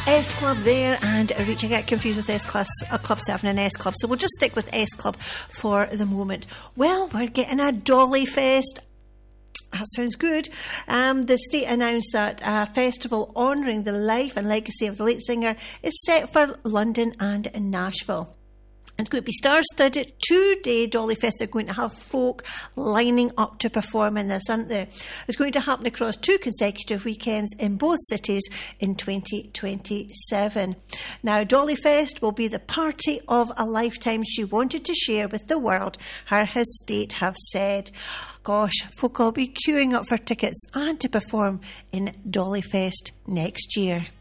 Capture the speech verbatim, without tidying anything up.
S Club there, and Reach. I get confused with S Club, uh, Club seven and S Club, so we'll just stick with S Club for the moment. Well, we're getting a Dolly Fest. That sounds good. Um, the state announced that a festival honouring the life and legacy of the late singer is set for London and Nashville. It's going to be star-studded, two-day Dolly Fest. They're going to have folk lining up to perform in this, aren't they? It's going to happen across two consecutive weekends in both cities in twenty twenty-seven. Now, Dolly Fest will be the party of a lifetime she wanted to share with the world, her estate have said. Gosh, folk will be queuing up for tickets and to perform in Dolly Fest next year.